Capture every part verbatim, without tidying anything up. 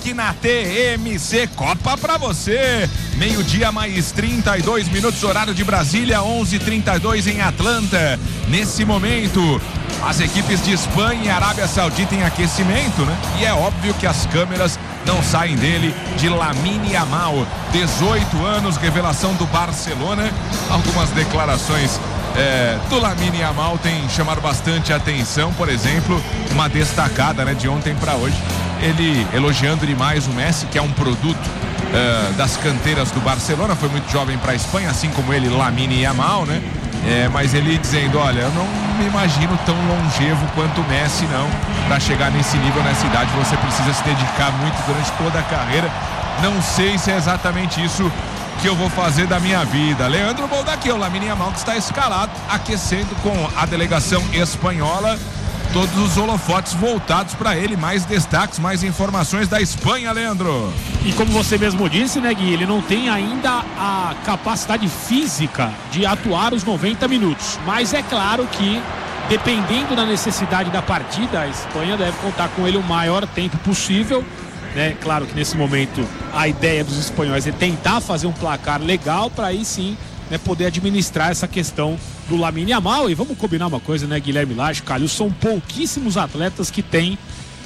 aqui na T M C Copa pra você. Meio-dia mais trinta e dois minutos, horário de Brasília, onze e trinta e dois em Atlanta. Nesse momento, as equipes de Espanha e Arábia Saudita em aquecimento, né? E é óbvio que as câmeras não saem dele, de Lamine Yamal, dezoito anos, revelação do Barcelona. Algumas declarações é, do Lamine Yamal tem chamado bastante atenção. Por exemplo, uma destacada, né, de ontem para hoje, ele elogiando demais o Messi, que é um produto é, das canteiras do Barcelona, foi muito jovem para a Espanha, assim como ele, Lamine Yamal, né? É, mas ele dizendo, olha, eu não me imagino tão longevo quanto o Messi, não. Para chegar nesse nível, nessa idade, você precisa se dedicar muito durante toda a carreira. Não sei se é exatamente isso que eu vou fazer da minha vida. Leandro Boldaquia, o Lamine Yamal, que está escalado, aquecendo com a delegação espanhola. Todos os holofotes voltados para ele. Mais destaques, mais informações da Espanha, Leandro. E como você mesmo disse, né, Gui, ele não tem ainda a capacidade física de atuar os noventa minutos. Mas é claro que, dependendo da necessidade da partida, a Espanha deve contar com ele o maior tempo possível, né? Claro que nesse momento a ideia dos espanhóis é tentar fazer um placar legal para aí sim, né, poder administrar essa questão do Lamine Yamal. E vamos combinar uma coisa, né, Guilherme Lage, Calil, são pouquíssimos atletas que têm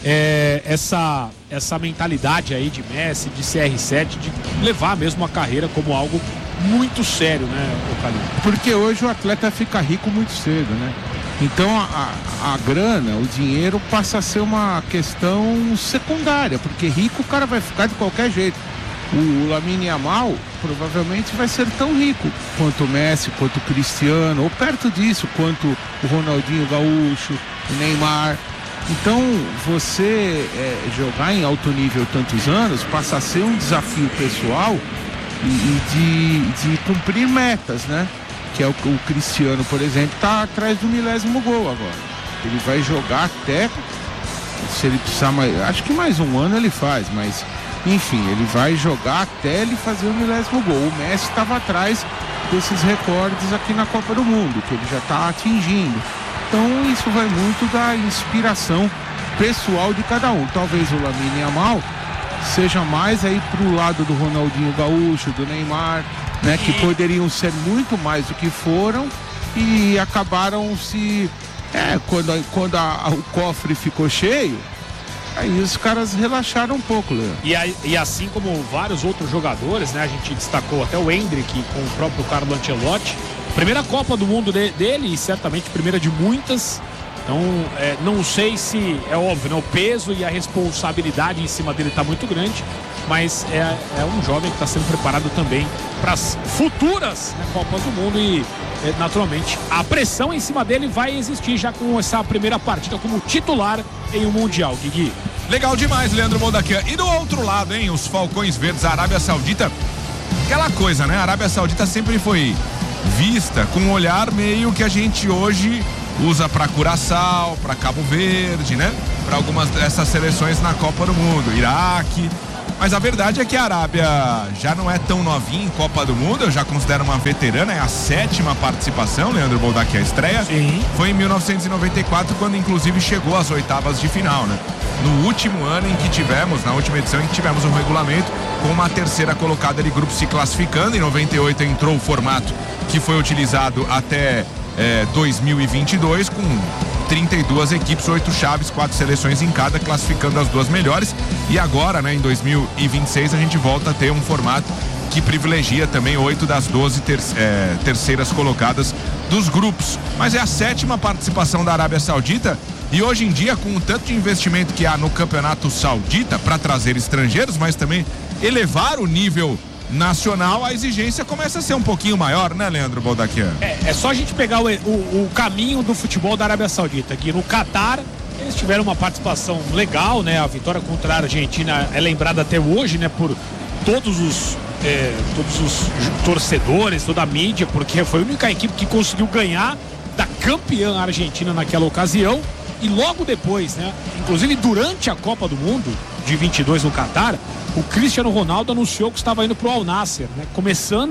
é, essa, essa mentalidade aí de Messi, de C R sete, de levar mesmo a carreira como algo muito sério, né, Calil? Porque hoje o atleta fica rico muito cedo, né? Então a, a grana, o dinheiro passa a ser uma questão secundária, porque rico o cara vai ficar de qualquer jeito. O Lamine Yamal provavelmente vai ser tão rico quanto o Messi, quanto o Cristiano, ou perto disso, quanto o Ronaldinho Gaúcho, o Neymar. Então você é, jogar em alto nível tantos anos passa a ser um desafio pessoal e, e de, de cumprir metas, né? Que é o, o Cristiano, por exemplo, está atrás do milésimo gol agora. Ele vai jogar até, se ele precisar mais, acho que mais um ano ele faz, mas enfim, ele vai jogar até ele fazer o milésimo gol. O Messi estava atrás desses recordes aqui na Copa do Mundo, que ele já está atingindo. Então isso vai muito da inspiração pessoal de cada um. Talvez o Lamine Yamal seja mais aí pro lado do Ronaldinho Gaúcho, do Neymar, né, que poderiam ser muito mais do que foram e acabaram se... É, quando, quando a, a, o cofre ficou cheio, aí os caras relaxaram um pouco, Leandro. E, e assim como vários outros jogadores, né? A gente destacou até o Endrick com o próprio Carlo Ancelotti. Primeira Copa do Mundo de, dele e certamente primeira de muitas. Então, é, não sei se, é óbvio, né, o peso e a responsabilidade em cima dele está muito grande, mas é, é um jovem que está sendo preparado também para as futuras, né, Copas do Mundo e, é, naturalmente, a pressão em cima dele vai existir já com essa primeira partida como titular em um Mundial, Guigui. Legal demais, Leandro Moldaquian. E do outro lado, hein, os Falcões Verdes, a Arábia Saudita, aquela coisa, né, a Arábia Saudita sempre foi vista com um olhar meio que a gente hoje usa para Curaçao, para Cabo Verde, né? Para algumas dessas seleções na Copa do Mundo, Iraque. Mas a verdade é que a Arábia já não é tão novinha em Copa do Mundo, eu já considero uma veterana, é a sétima participação, Leandro Boldac, a estreia. Sim. Foi em mil novecentos e noventa e quatro, quando inclusive chegou às oitavas de final, né? No último ano em que tivemos, na última edição em que tivemos um regulamento com uma terceira colocada de grupo se classificando. Em noventa e oito entrou o formato que foi utilizado até É, dois mil e vinte e dois, com trinta e duas equipes, oito chaves, quatro seleções em cada, classificando as duas melhores. E agora, né, em dois mil e vinte e seis, a gente volta a ter um formato que privilegia também oito das doze ter, é, terceiras colocadas dos grupos. Mas é a sétima participação da Arábia Saudita, e hoje em dia, com o tanto de investimento que há no campeonato saudita para trazer estrangeiros, mas também elevar o nível nacional, a exigência começa a ser um pouquinho maior, né, Leandro Boldaquian? É, é só a gente pegar o, o, o caminho do futebol da Arábia Saudita, que no Catar eles tiveram uma participação legal, né? A vitória contra a Argentina é lembrada até hoje, né? Por todos os é, todos os torcedores, toda a mídia, porque foi a única equipe que conseguiu ganhar da campeã argentina naquela ocasião. E logo depois, né? Inclusive durante a Copa do Mundo de vinte e dois no Catar, o Cristiano Ronaldo anunciou que estava indo pro Al Nassr, né? Começando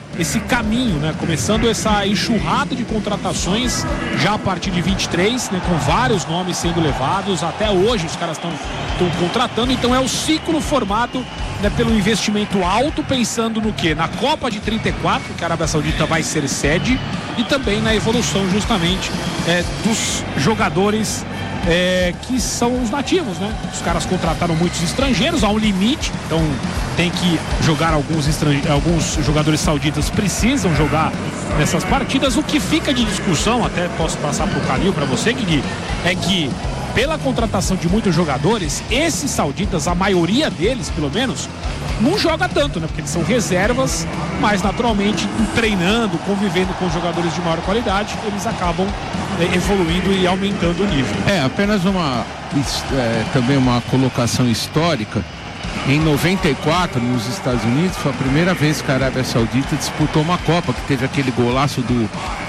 esse caminho, né? Começando essa enxurrada de contratações já a partir de vinte e três, né? Com vários nomes sendo levados. Até hoje os caras estão contratando. Então é o ciclo formado, né, pelo investimento alto, pensando no quê? Na Copa de trinta e quatro, que a Arábia Saudita vai ser sede, e também na evolução justamente é, dos jogadores É, que são os nativos, né? Os caras contrataram muitos estrangeiros, há um limite, então tem que jogar alguns estrangeiros, alguns jogadores sauditas precisam jogar nessas partidas. O que fica de discussão, até posso passar para o Calil, para você, Guigui, é que pela contratação de muitos jogadores, esses sauditas, a maioria deles, pelo menos, não joga tanto, né? Porque eles são reservas, mas naturalmente treinando, convivendo com jogadores de maior qualidade, eles acabam é, evoluindo e aumentando o nível. É, apenas uma é, também uma colocação histórica. Em noventa e quatro, nos Estados Unidos, foi a primeira vez que a Arábia Saudita disputou uma Copa, que teve aquele golaço do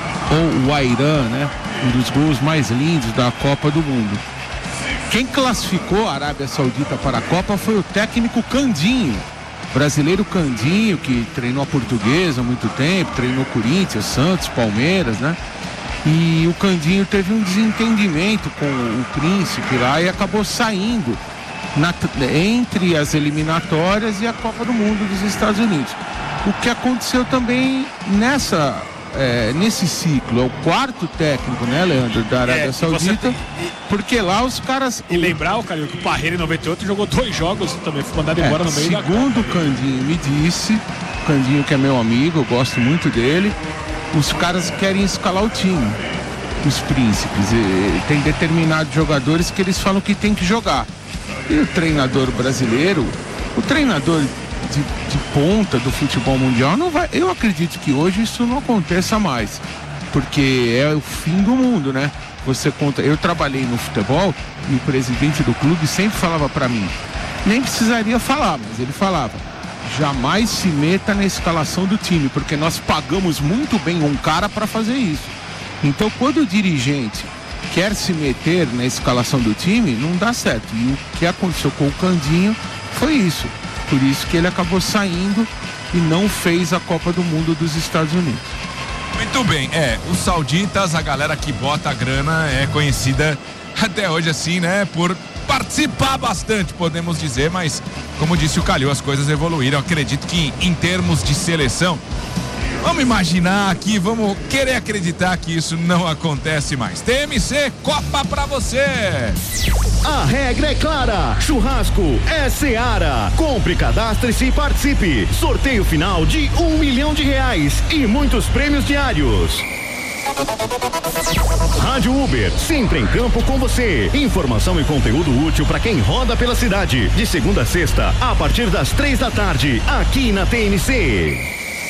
Ouairã, né? Um dos gols mais lindos da Copa do Mundo. Quem classificou a Arábia Saudita para a Copa foi o técnico Candinho, brasileiro Candinho, que treinou a Portuguesa há muito tempo, treinou Corinthians, Santos, Palmeiras, né? E o Candinho teve um desentendimento com o príncipe lá e acabou saindo na, entre as eliminatórias e a Copa do Mundo dos Estados Unidos. O que aconteceu também nessa... É, nesse ciclo, é o quarto técnico, né, Leandro, da Arábia é, Saudita, tem... porque lá os caras... E lembrar, Calil, que o Parreira em noventa e oito jogou dois jogos e também foi mandado embora é, no meio da... Segundo o Candinho me disse, o Candinho que é meu amigo, eu gosto muito dele, os caras querem escalar o time, os príncipes, e tem determinados jogadores que eles falam que tem que jogar. E o treinador brasileiro, o treinador... De, de ponta do futebol mundial, não vai, eu acredito que hoje isso não aconteça mais, porque é o fim do mundo, né? Você conta, eu trabalhei no futebol e o presidente do clube sempre falava para mim, nem precisaria falar, mas ele falava, jamais se meta na escalação do time, porque nós pagamos muito bem um cara para fazer isso. Então quando o dirigente quer se meter na escalação do time, não dá certo, e o que aconteceu com o Candinho foi isso. Por isso que ele acabou saindo e não fez a Copa do Mundo dos Estados Unidos. Muito bem, é, os sauditas, a galera que bota a grana é conhecida até hoje assim, né, por participar bastante, podemos dizer, mas como disse o Calil, as coisas evoluíram. Acredito que em termos de seleção, vamos imaginar aqui, vamos querer acreditar que isso não acontece mais. T M C, Copa pra você! A regra é clara, churrasco é Seara. Compre, cadastre-se e participe. Sorteio final de um milhão de reais e muitos prêmios diários. Rádio Uber, sempre em campo com você. Informação e conteúdo útil para quem roda pela cidade. De segunda a sexta, a partir das três da tarde, aqui na T N C.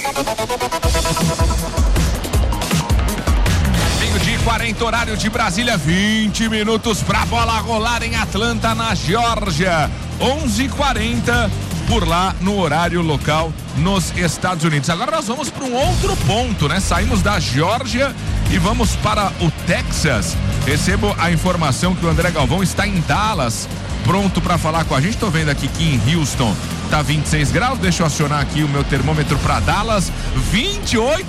De quarenta, horário de Brasília, vinte minutos pra bola rolar em Atlanta, na Geórgia. onze e quarenta por lá no horário local nos Estados Unidos. Agora nós vamos para um outro ponto, né? Saímos da Geórgia e vamos para o Texas. Recebo a informação que o André Galvão está em Dallas, pronto para falar com a gente. Tô vendo aqui que em Houston tá vinte e seis graus. Deixa eu acionar aqui o meu termômetro para Dallas, vinte e oito